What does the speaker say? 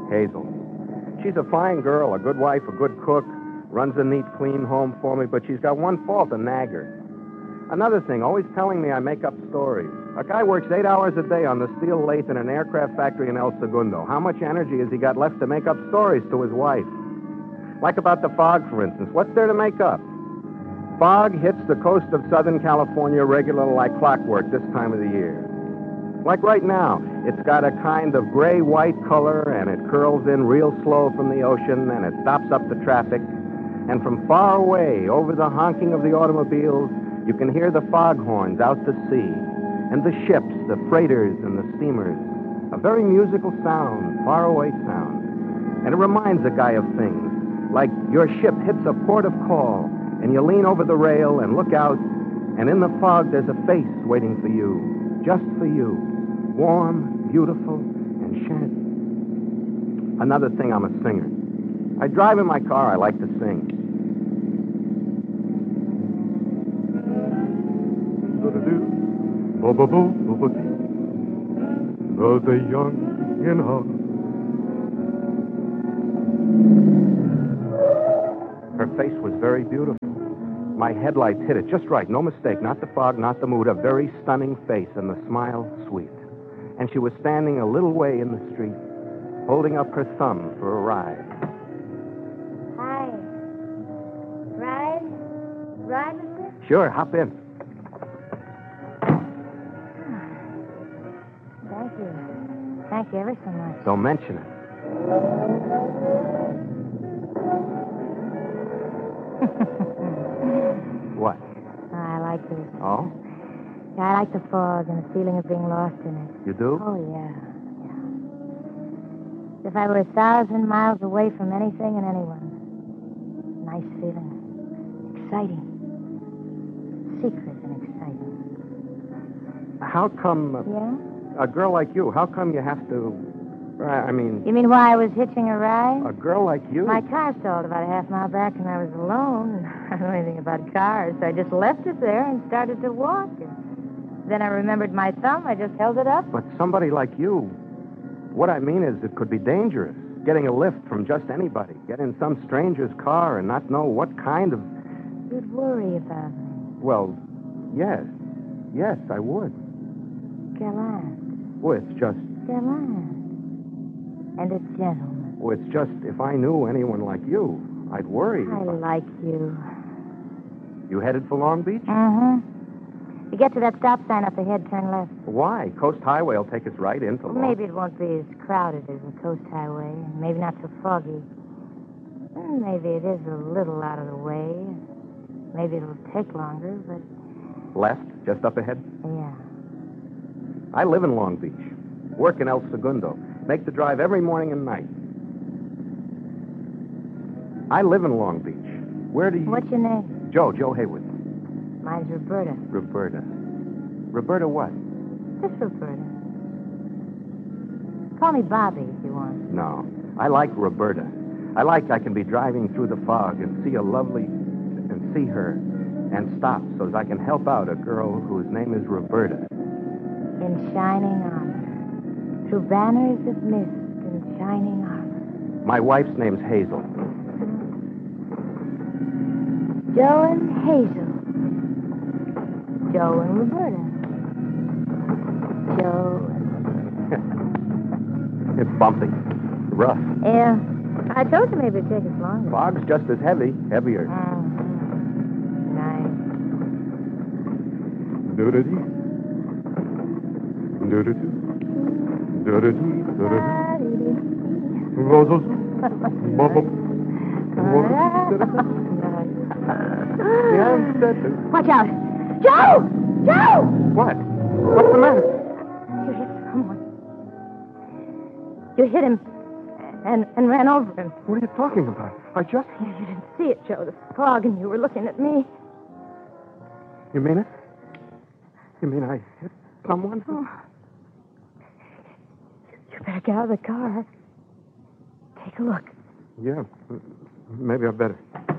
Hazel. She's a fine girl, a good wife, a good cook, runs a neat, clean home for me, but she's got one fault, a nagger. Another thing, always telling me I make up stories. A guy works 8 hours a day on the steel lathe in an aircraft factory in El Segundo. How much energy has he got left to make up stories to his wife? Like about the fog, for instance. What's there to make up? Fog hits the coast of Southern California regular like clockwork this time of the year. Like right now, it's got a kind of gray-white color, and it curls in real slow from the ocean, and it stops up the traffic. And from far away, over the honking of the automobiles, you can hear the foghorns out to sea, and the ships, the freighters and the steamers. A very musical sound, faraway sound. And it reminds a guy of things, like your ship hits a port of call, and you lean over the rail and look out, and in the fog there's a face waiting for you, just for you. Warm, beautiful, enchanted. Another thing, I'm a singer. I drive in my car, I like to sing. The young in heart. Her face was very beautiful. My headlights hit it just right, no mistake. Not the fog, not the mood. A very stunning face, and the smile sweet. And she was standing a little way in the street, holding up her thumb for a ride. Hi. Ride? Ride with me? Sure, hop in. Thank you. Thank you ever so much. Don't mention it. What? I like this. Oh? Yeah, I like the fog and the feeling of being lost in it. You do? Oh, yeah. If I were 1,000 miles away from anything and anyone. Nice feeling. Exciting. Secret and exciting. How come... Yeah? A girl like you, how come you have to... You mean why I was hitching a ride? A girl like you? My car stalled about a half mile back and I was alone. I don't know anything about cars, so I just left it there and started to walk. Then I remembered my thumb. I just held it up. But somebody like you, what I mean is it could be dangerous. Getting a lift from just anybody. Get in some stranger's car and not know what kind of... You'd worry about me. Well, yes. Yes, I would. Gallant. Well, it's just... Gallant. And a gentleman. Well, it's just if I knew anyone like you, I'd worry. I like you. You headed for Long Beach? Mm-hmm. You get to that stop sign up ahead, turn left. Why? Coast Highway will take us right into Long... Maybe it won't be as crowded as the Coast Highway, and maybe not so foggy. Maybe it is a little out of the way. Maybe it'll take longer, but... Left? Just up ahead? Yeah. I live in Long Beach. Work in El Segundo. Make the drive every morning and night. I live in Long Beach. Where do you... What's your name? Joe Haywood. Mine's Roberta. Roberta. Roberta what? Just Roberta. Call me Bobby if you want. No. I like Roberta. I can be driving through the fog and see a lovely... and see her and stop so as I can help out a girl whose name is Roberta. In shining armor. Through banners of mist in shining armor. My wife's name's Hazel. Joe and Hazel. Joe and Roberta. Joe and... It's bumpy. Rough. Yeah. I told you maybe it'd take us longer. Fog's just as heavy. Heavier. Nice. Do-do-dee. Do-do-doo. Do-do-doo. Do-do-doo. Watch out. Joe! Joe! What? What's the matter? You hit someone. You hit him and ran over him. What are you talking about? I just... You didn't see it, Joe. The fog, and you were looking at me. You mean it? You mean I hit someone? Oh. You better get out of the car. Take a look. Yeah. Maybe I better.